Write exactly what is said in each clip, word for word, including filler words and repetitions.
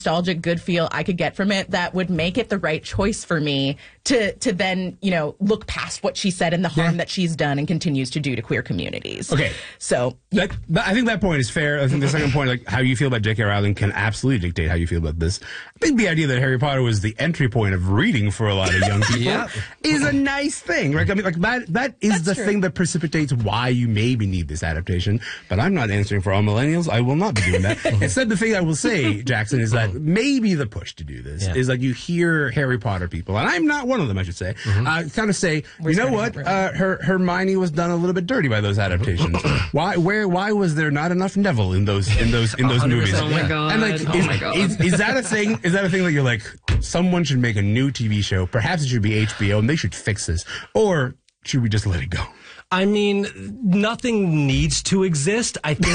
nostalgic good feel I could get from it that would make it the right choice for me to to then, you know, look past what she said and the harm yeah. that she's done and continues to do to queer communities. Okay. So yeah. that, I think that point is fair. I think the second point, like how you feel about J K. Rowling can absolutely dictate how you feel about this. I think the idea that Harry Potter was the entry point of reading for a lot of young people yeah. is a nice thing. Right? I mean, like that that is That's the true. thing that precipitates why you maybe need this adaptation. But I'm not answering for all millennials. I will not be doing that. Instead, the thing I will say, Jackson, is that maybe the push to do this yeah. is like you hear Harry Potter people, and I'm not one of them, I should say, mm-hmm. uh, kind of say, We're you know what, uh, her Hermione was done a little bit dirty by those adaptations. why, where, why was there not enough Neville in those, in those, in those movies? Oh my god! And like, oh is, my god. Is, is that a thing? Is that a thing that you're like, someone should make a new T V show? Perhaps it should be H B O, and they should fix this, or should we just let it go? I mean, nothing needs to exist. I think.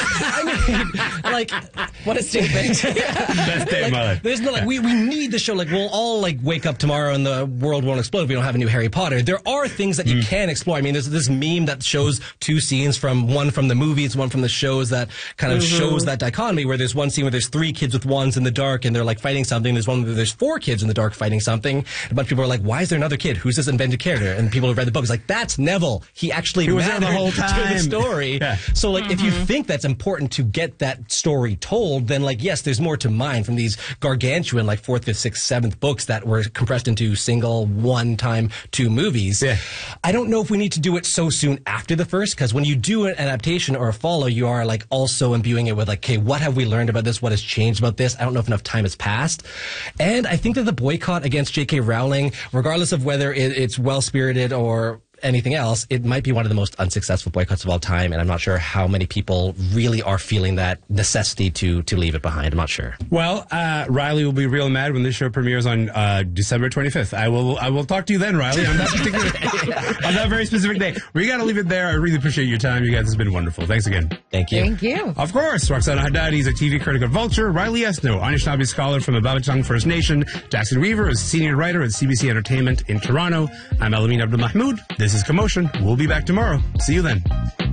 I mean, like, what a statement. Best day of my life. There's no like, we, we need the show. Like, we'll all like wake up tomorrow and the world won't explode if we don't have a new Harry Potter. There are things that you mm. can explore. I mean, there's this meme that shows two scenes from one from the movies, one from the shows that kind of mm-hmm. shows that dichotomy where there's one scene where there's three kids with wands in the dark and they're like fighting something. There's one where there's four kids in the dark fighting something. A bunch of people are like, why is there another kid? Who's this invented character? And people who read the book is like, that's Neville. He actually he was there the whole time to the story. Yeah. So, like, mm-hmm. if you think that's important to get that story told, then, like, yes, there's more to mine from these gargantuan, like, fourth, fifth, sixth, seventh books that were compressed into single, one-time, two movies. Yeah. I don't know if we need to do it so soon after the first, because when you do an adaptation or a follow, you are, like, also imbuing it with, like, okay, what have we learned about this? What has changed about this? I don't know if enough time has passed. And I think that the boycott against J K. Rowling, regardless of whether it, it's well-spirited or anything else, it might be one of the most unsuccessful boycotts of all time, and I'm not sure how many people really are feeling that necessity to to leave it behind. I'm not sure. Well, uh, Riley will be real mad when this show premieres on uh, December twenty-fifth. I will I will talk to you then, Riley, on that particular on that very specific day. We got to leave it there. I really appreciate your time. You guys, it's been wonderful. Thanks again. Thank you. Thank you. Of course, Roxana Haddadi is a T V critic at Vulture. Riley Esno, Anishinaabe scholar from the Babachang First Nation. Jackson Weaver is senior writer at C B C Entertainment in Toronto. I'm Elamine Abdul Mahmoud. This is Commotion. We'll be back tomorrow. See you then.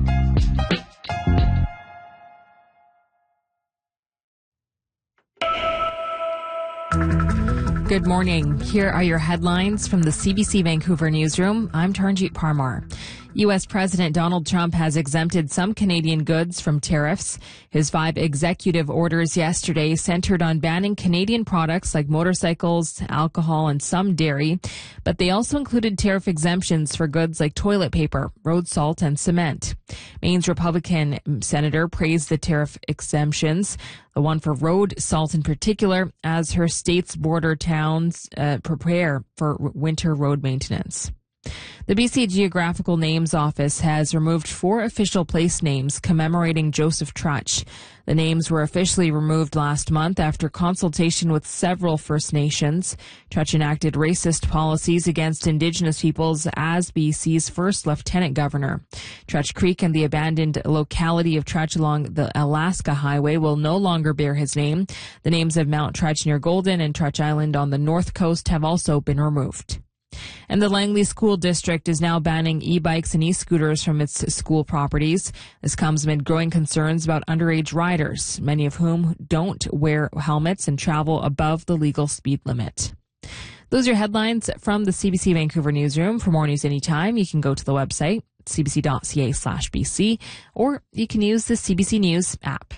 Good morning. Here are your headlines from the C B C Vancouver newsroom. I'm Taranjeet Parmar. U S. President Donald Trump has exempted some Canadian goods from tariffs. His five executive orders yesterday centered on banning Canadian products like motorcycles, alcohol, and some dairy, but they also included tariff exemptions for goods like toilet paper, road salt, and cement. Maine's Republican senator praised the tariff exemptions, the one for road salt in particular, as her state's border towns uh, prepare for winter road maintenance. The B C Geographical Names Office has removed four official place names commemorating Joseph Trutch. The names were officially removed last month after consultation with several First Nations. Trutch enacted racist policies against Indigenous peoples as B C's first lieutenant governor. Trutch Creek and the abandoned locality of Trutch along the Alaska Highway will no longer bear his name. The names of Mount Trutch near Golden and Trutch Island on the north coast have also been removed. And the Langley School District is now banning e-bikes and e-scooters from its school properties. This comes amid growing concerns about underage riders, many of whom don't wear helmets and travel above the legal speed limit. Those are your headlines from the C B C Vancouver newsroom. For more news anytime, you can go to the website, c b c dot c a slash b c, or you can use the C B C News app.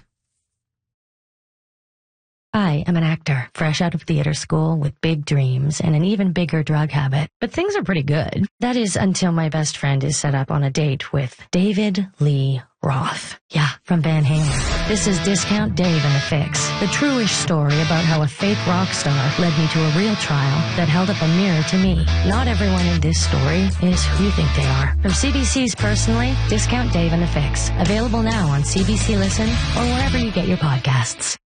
I am an actor, fresh out of theater school with big dreams and an even bigger drug habit. But things are pretty good. That is until my best friend is set up on a date with David Lee Roth. Yeah, from Van Halen. This is Discount Dave and the Fix, the true-ish story about how a fake rock star led me to a real trial that held up a mirror to me. Not everyone in this story is who you think they are. From C B C's Personally, Discount Dave and the Fix. Available now on C B C Listen or wherever you get your podcasts.